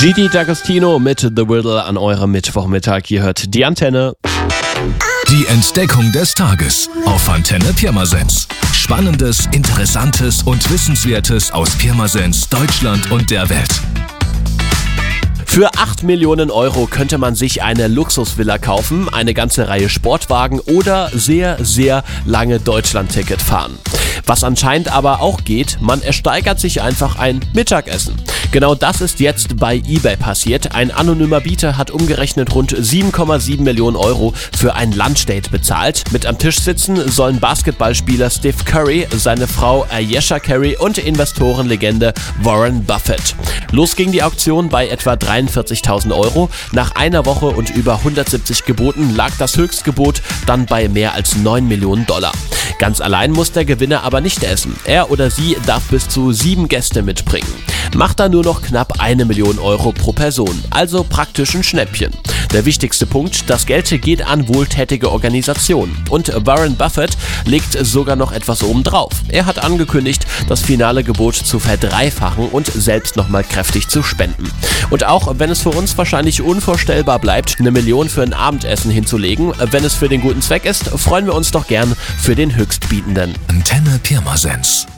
Gigi D'Agostino mit The Riddle an eurem Mittwochmittag. Ihr hört die Antenne. Die Entdeckung des Tages auf Antenne Pirmasens. Spannendes, Interessantes und Wissenswertes aus Pirmasens, Deutschland und der Welt. Für 8 Millionen Euro könnte man sich eine Luxusvilla kaufen, eine ganze Reihe Sportwagen oder sehr, sehr lange Deutschlandticket fahren. Was anscheinend aber auch geht, man ersteigert sich einfach ein Mittagessen. Genau das ist jetzt bei eBay passiert. Ein anonymer Bieter hat umgerechnet rund 7,7 Millionen Euro für ein Lunchdate bezahlt. Mit am Tisch sitzen sollen Basketballspieler Steph Curry, seine Frau Ayesha Curry und Investorenlegende Warren Buffett. Los ging die Auktion bei etwa 43.000 Euro. Nach einer Woche und über 170 Geboten lag das Höchstgebot dann bei mehr als 9 Millionen Dollar. Ganz allein muss der Gewinner aber nicht essen. Er oder sie darf bis zu 7 Gäste mitbringen. Macht dann nur noch knapp 1 Million Euro pro Person, also praktisch ein Schnäppchen. Der wichtigste Punkt, das Geld geht an wohltätige Organisationen. Und Warren Buffett legt sogar noch etwas obendrauf. Er hat angekündigt, das finale Gebot zu verdreifachen und selbst nochmal kräftig zu spenden. Und auch wenn es für uns wahrscheinlich unvorstellbar bleibt, 1 Million für ein Abendessen hinzulegen, wenn es für den guten Zweck ist, freuen wir uns doch gern für den Höchstbietenden. Antenne Pirmasens.